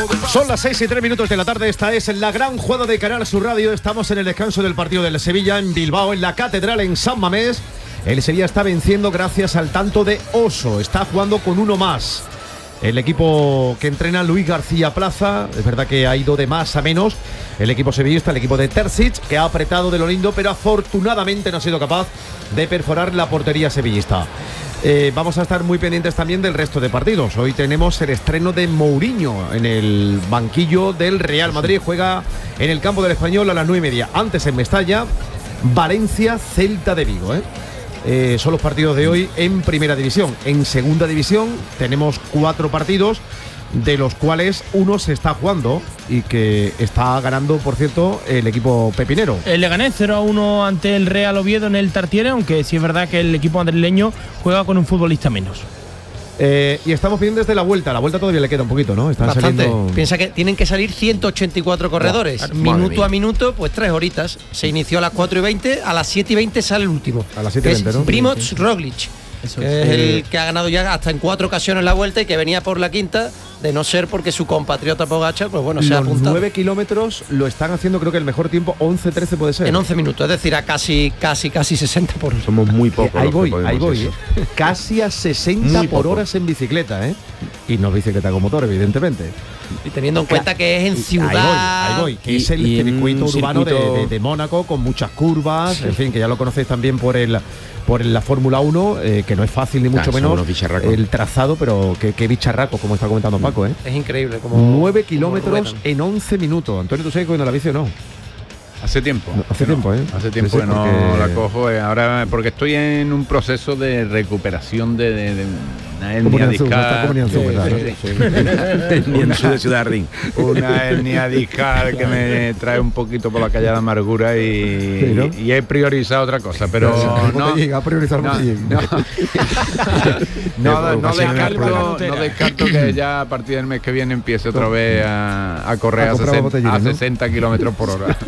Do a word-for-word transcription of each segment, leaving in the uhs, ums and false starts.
Son las seis y tres minutos de la tarde. Esta es la gran jugada de Canal Sur Radio. Estamos en el descanso del partido del Sevilla en Bilbao, en la Catedral, en San Mamés. El Sevilla está venciendo gracias al tanto de Oso. Está jugando con uno más. El equipo que entrena Luis García Plaza, es verdad que ha ido de más a menos. El equipo sevillista, el equipo de Terzic, que ha apretado de lo lindo, pero afortunadamente no ha sido capaz de perforar la portería sevillista. Eh, vamos a estar muy pendientes también del resto de partidos. Hoy tenemos el estreno de Mourinho en el banquillo del Real Madrid. Juega en el campo del Español a las nueve y media. Antes en Mestalla, Valencia, Celta de Vigo, ¿eh? Eh, son los partidos de hoy en primera división. En segunda división tenemos cuatro partidos, de los cuales uno se está jugando y que está ganando, por cierto, el equipo pepinero. El Leganés cero a uno ante el Real Oviedo en el Tartiere, aunque sí es verdad que el equipo madrileño juega con un futbolista menos. Eh, y estamos viendo desde la vuelta. La vuelta todavía le queda un poquito, ¿no? Están Bastante. Saliendo... Piensa que tienen que salir ciento ochenta y cuatro corredores. Wow, minuto a minuto, pues tres horitas. Se inició a las cuatro y veinte, a las siete y veinte sale el último. A las siete y veinte, ¿no? Primoz Roglic. Eso que es, es el que ha ganado ya hasta en cuatro ocasiones la vuelta y que venía por la quinta, de no ser porque su compatriota Pogačar, pues bueno, se ha apuntado. nueve kilómetros lo están haciendo, creo que el mejor tiempo, once trece puede ser. En once minutos, es decir, a casi, casi, casi sesenta por hora. Somos muy pocos. Eh, ahí voy, ahí voy. Eh. Casi a sesenta muy por poco. Horas en bicicleta, ¿eh? Y no es bicicleta con motor, evidentemente. Y teniendo en cuenta que es en ciudad. Ahí voy, ahí voy. Que y, es el circuito urbano circuito... De, de, de Mónaco, con muchas curvas, sí. En fin, que ya lo conocéis también por el por la Fórmula uno, eh, que no es fácil ni mucho claro, menos el trazado, pero que, que bicharraco, como está comentando Paco, ¿eh? Es increíble. Como nueve kilómetros en once minutos. Antonio, ¿tú sabes cogiendo la bici o no? Hace tiempo. No, hace tiempo, ¿eh? Hace tiempo sí, sí, que no porque... la cojo. Eh, ahora, porque estoy en un proceso de recuperación de, de, de una hernia discal. de Ciudad Ring. Una hernia discal que me trae un poquito por la calle de la amargura y, sí, ¿no? y, y he priorizado otra cosa, pero no. no a priorizar no, no, no, no, descarto, no descarto que ya a partir del mes que viene empiece otra vez a, a correr a, a, sesenta, a sesenta kilómetros por hora.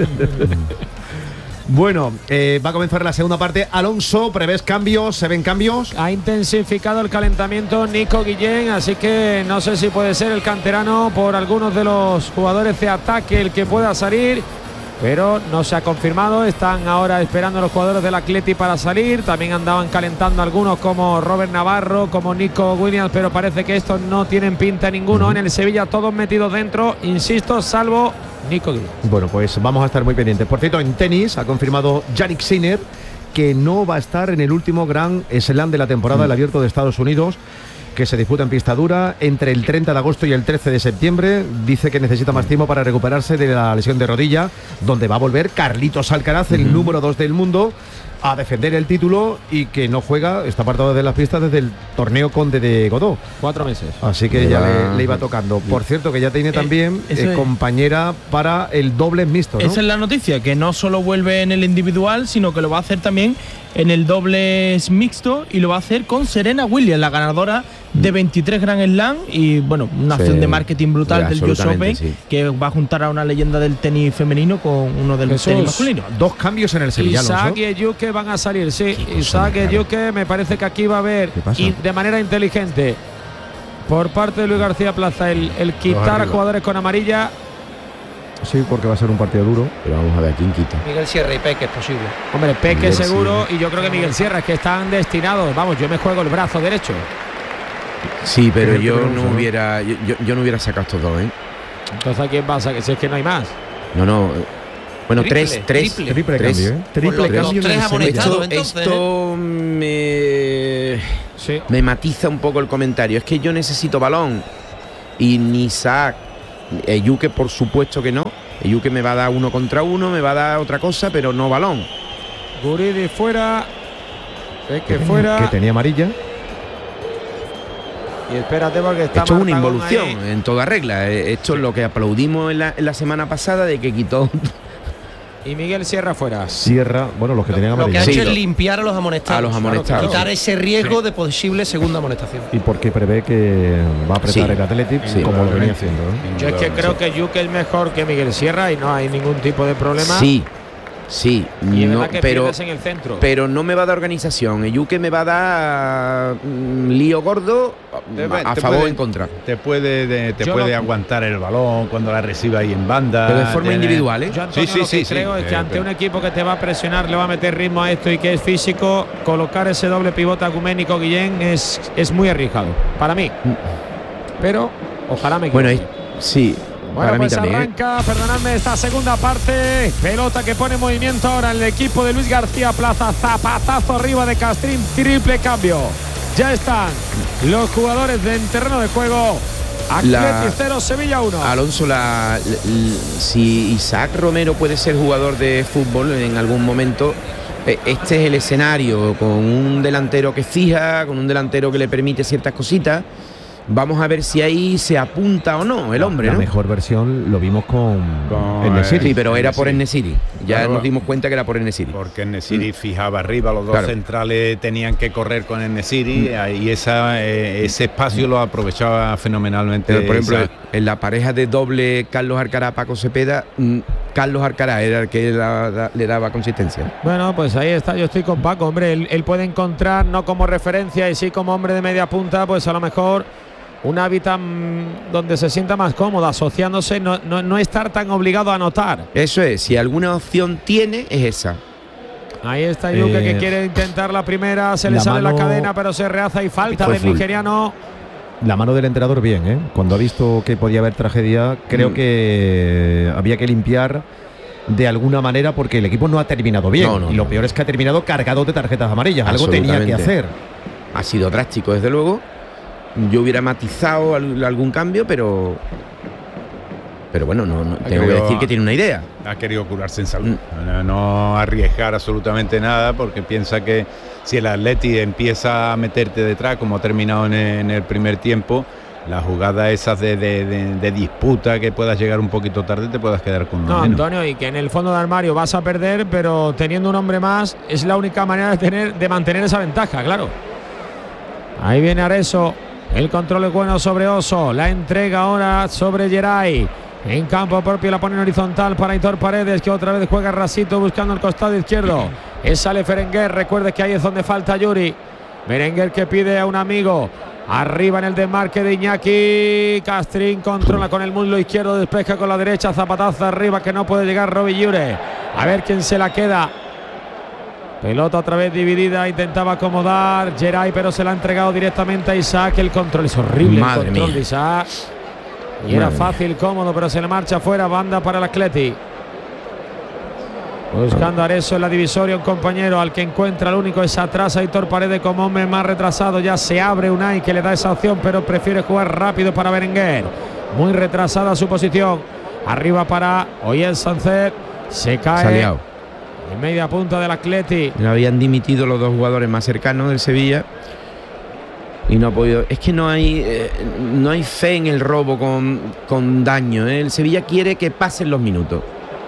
Bueno, eh, va a comenzar la segunda parte. Alonso, ¿prevés cambios? ¿Se ven cambios? Ha intensificado el calentamiento Nico Guillén, así que no sé si puede ser el canterano por algunos de los jugadores de ataque el que pueda salir, pero no se ha confirmado. Están ahora esperando los jugadores del Atleti para salir. También andaban calentando algunos como Robert Navarro, como Nico Williams, pero parece que estos no tienen pinta ninguno. Uh-huh. En el Sevilla todos metidos dentro, insisto, salvo Nico Guillén. Bueno, pues vamos a estar muy pendientes. Por cierto, en tenis ha confirmado Jannik Sinner que no va a estar en el último Grand Slam de la temporada, uh-huh. el Abierto de Estados Unidos, que se disputa en pista dura entre el treinta de agosto y el trece de septiembre. Dice que necesita más tiempo para recuperarse de la lesión de rodilla, donde va a volver Carlitos Alcaraz, el uh-huh. número dos del mundo, a defender el título, y que no juega, está apartado de las pistas desde el torneo Conde de Godó. Cuatro meses. Así que ya le, le iba tocando. Por cierto, que ya tiene también eh, eh, compañera para el doble mixto, ¿no? Esa es la noticia, que no solo vuelve en el individual, sino que lo va a hacer también en el dobles mixto, y lo va a hacer con Serena Williams, la ganadora de veintitrés Grand Slam, y bueno, una acción sí, de marketing brutal del U S Open, sí. que va a juntar a una leyenda del tenis femenino con uno del Esos tenis masculino. Dos cambios en el Sevilla. Isaac y Eyuke van a salir, sí. Isaac y Eyuke, me parece que aquí va a haber, y de manera inteligente, por parte de Luis García Plaza, el, el quitar a jugadores con amarilla. Sí, porque va a ser un partido duro. Pero vamos a ver quién quita. Miguel Sierra y Peque es posible. Hombre, Peque Miguel seguro, sí. Y yo creo que Miguel Sierra, es que están destinados. Vamos, yo me juego el brazo derecho. Sí, pero yo no, no hubiera yo, yo no hubiera sacado estos dos, ¿eh? Entonces, ¿a quién vas a que si es que no hay más? No, no. Bueno, triple, tres, tres, triple, triple tres, cambio, ¿eh? Triple los, cambio. Los tres amonestados, entonces, esto me sí. me matiza un poco el comentario. Es que yo necesito balón y ni Isaac, Eyuke por supuesto que no. Eyuke me va a dar uno contra uno, me va a dar otra cosa, pero no balón. Guridi fuera, Peque fuera. Que tenía amarilla. Y espérate porque está esto es una involución ahí. En toda regla. Esto es lo que aplaudimos en la, en la semana pasada, de que quitó. Y Miguel Sierra fuera. Sierra, bueno, los que lo, tenían amarilla. Lo que ha hecho sí, es limpiar a los amonestados. A los amonestados. Quitar sí. ese riesgo sí. de posible segunda amonestación. Y porque prevé que va a apretar sí. el Athletic, sí, como lo venía haciendo, ¿eh? Yo es que creo sí. que Yuke es mejor que Miguel Sierra y no hay ningún tipo de problema. Sí. Sí, y no, que pero, en el centro. pero no me va a dar organización. El Yuque me va a dar mm, lío gordo a, a favor o en contra. Te puede, de, te puede lo, aguantar el balón cuando la reciba ahí en banda. Pero de forma tiene, individual, ¿eh? Yo, Antonio, sí, sí, lo que sí, creo sí, es que eh, ante pero... un equipo que te va a presionar, le va a meter ritmo a esto y que es físico, colocar ese doble pivote a Guménico Guillén es, es muy arriesgado, para mí. Pero ojalá me equivoque. Bueno, sí. Bueno, para pues mí también, arranca, ¿eh? Perdonadme, esta segunda parte. Pelota que pone en movimiento ahora en el equipo de Luis García Plaza. Zapatazo arriba de Castrín, triple cambio. Ya están los jugadores en terreno de juego. Athletic cero, Sevilla uno. Alonso, la, la, la, si Isaac Romero puede ser jugador de fútbol en algún momento, este es el escenario, con un delantero que fija, con un delantero que le permite ciertas cositas. Vamos a ver si ahí se apunta o no el hombre, la ¿no? La mejor versión lo vimos con, con En-Nesyri. Sí, pero era por En-Nesyri. Ya claro, nos dimos cuenta que era por En-Nesyri. Porque En-Nesyri mm. fijaba arriba, los dos claro. centrales tenían que correr con En-Nesyri mm. y esa, eh, ese espacio lo aprovechaba fenomenalmente. Pero, por ejemplo, esa... en la pareja de doble Carlos Alcaraz, Paco Cepeda, mm, Carlos Alcaraz era el que la, la, le daba consistencia. Bueno, pues ahí está, yo estoy con Paco, hombre, él, él puede encontrar, no como referencia y sí como hombre de media punta, pues a lo mejor un hábitat donde se sienta más cómodo, asociándose, no, no, no estar tan obligado a anotar. Eso es, si alguna opción tiene, es esa. Ahí está Yuke, eh, que quiere intentar la primera, se le la sale mano, la cadena, pero se rehaza y falta del nigeriano. La mano del entrenador bien, ¿eh? Cuando ha visto que podía haber tragedia, creo mm. que había que limpiar de alguna manera porque el equipo no ha terminado bien. No, no, y lo no. peor es que ha terminado cargado de tarjetas amarillas. Algo tenía que hacer. Ha sido drástico, desde luego. Yo hubiera matizado algún cambio, pero pero bueno, no, no tengo querido, que decir que tiene una idea. Ha querido curarse en salud, mm. no arriesgar absolutamente nada, porque piensa que si el Atleti empieza a meterte detrás, como ha terminado en el, en el primer tiempo, las jugadas esas de, de, de, de disputa, que puedas llegar un poquito tarde, te puedas quedar con uno no, menos. Antonio, y que en el fondo de armario vas a perder, pero teniendo un hombre más es la única manera de tener de mantener esa ventaja, claro. Ahí viene Areso. El control es bueno sobre Oso. La entrega ahora sobre Geray. En campo propio la pone en horizontal para Aitor Paredes, que otra vez juega rasito buscando el costado izquierdo. Es sale Berenguer. Recuerde que ahí es donde falta Yuri. Berenguer que pide a un amigo. Arriba en el desmarque de Iñaki. Castrín controla con el muslo izquierdo. Despeja con la derecha. Zapatazo arriba que no puede llegar Robbie Yure. A ver quién se la queda. Pelota otra vez dividida, intentaba acomodar Geray, pero se la ha entregado directamente a Isaac. El control es horrible, Madre el control mía. de Isaac. Y Madre era fácil, cómodo, pero se le marcha fuera. Banda para el Athletic. Buscando a Areso en la divisoria, un compañero al que encuentra, el único es atrás. Aitor Paredes como hombre más retrasado. Ya se abre Unai, que le da esa opción, pero prefiere jugar rápido para Berenguer. Muy retrasada su posición. Arriba para Oyel Sánchez. Se cae. Saliao. En media punta del Athletic. No habían dimitido los dos jugadores más cercanos del Sevilla y no ha podido. Es que no hay eh, no hay fe en el robo con, con daño, ¿eh? El Sevilla quiere que pasen los minutos.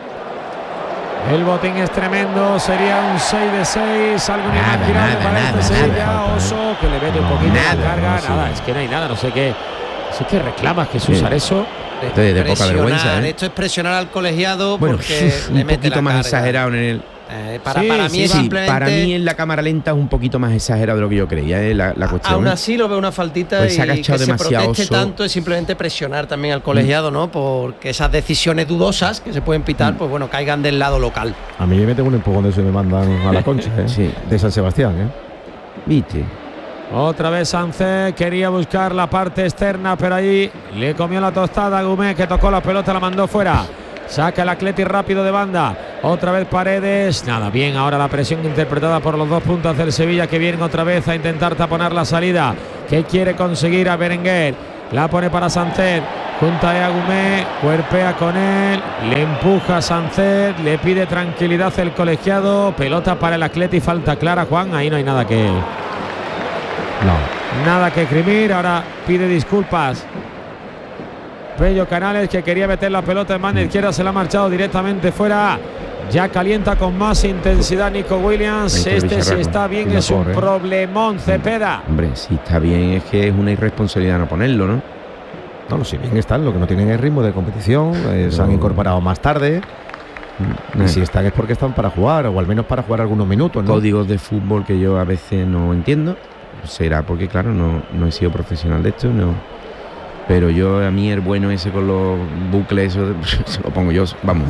El botín es tremendo, sería un seis de seis, algo inimaginable para nada, este Sevilla. Nada, Oso, que le mete no, un poquito nada, la carga, no, nada, sí. Es que no hay nada, no sé qué. Es que reclama Jesús sí. Areso. Esto es de poca vergüenza, ¿eh? Esto es presionar al colegiado bueno, porque uf, le un mete poquito la más carga. Exagerado en el. Eh, para, sí, para mí sí, es sí, simplemente. Para mí en la cámara lenta es un poquito más exagerado de lo que yo creía, ¿eh? la, la cuestión. Aún así lo veo una faltita pues y que se proteste oso. tanto es simplemente presionar también al colegiado, mm. ¿no? Porque esas decisiones dudosas que se pueden pitar, mm. pues bueno, caigan del lado local. A mí me meten un empujón de eso y me mandan a la concha, ¿eh? Sí. De San Sebastián, ¿eh? Viste. Otra vez Sánchez quería buscar la parte externa, pero ahí le comió la tostada a Gumé, que tocó la pelota, la mandó fuera. Saca el Athletic rápido de banda. Otra vez Paredes. Nada, bien ahora la presión interpretada por los dos puntas del Sevilla, que vienen otra vez a intentar taponar la salida. Que quiere conseguir a Berenguer. La pone para Sánchez. Junta a Gumé. Cuerpea con él. Le empuja a Sánchez. Le pide tranquilidad el colegiado. Pelota para el Athletic. Falta clara, Juan. Ahí no hay nada que... No. Nada que escribir. Ahora pide disculpas Pello Canales, que quería meter la pelota en mano izquierda, se la ha marchado directamente fuera. Ya calienta con más intensidad Nico Williams. Este si está bien es un problemón, Cepeda. Hombre, si está bien es que es una irresponsabilidad no ponerlo, ¿no? No, no, si bien están, lo que no tienen es ritmo de competición, eh, se han incorporado más tarde. Y si están es porque están para jugar, o al menos para jugar algunos minutos, ¿no? Códigos de fútbol que yo a veces no entiendo. Será porque, claro, no, no he sido profesional de esto, no. Pero yo, a mí el bueno ese con los bucles, eso se lo pongo yo, vamos.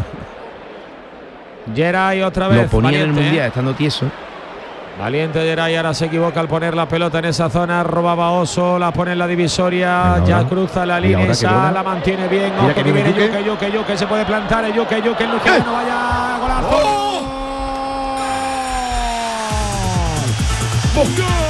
Geray otra vez. Lo ponía valiente, en el Mundial, ¿eh? estando tieso. Valiente Geray, ahora se equivoca al poner la pelota en esa zona, robaba Oso, la pone en la divisoria, Venga, ya ahora. cruza la Mira, línea ahora, esa, qué buena. la mantiene bien, Mira ojo que que viene viene Yuke. Yuke, Yuke, Yuke, se puede plantar, el Yuke, Yuke, el Yuke, no vaya, golazo. ¡Gol!